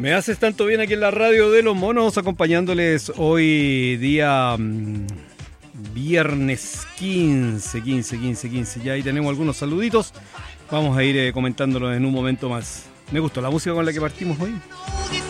Me haces tanto bien aquí en la radio de Los Monos, acompañándoles hoy día viernes 15. Ya ahí tenemos algunos saluditos. Vamos a ir comentándolos en un momento más. Me gustó la música con la que partimos hoy.